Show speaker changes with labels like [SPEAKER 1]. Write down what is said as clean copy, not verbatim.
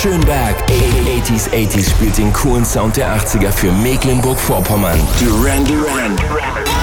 [SPEAKER 1] Schönberg. 80s spielt den coolen Sound der 80er für Mecklenburg-Vorpommern. Duran Duran.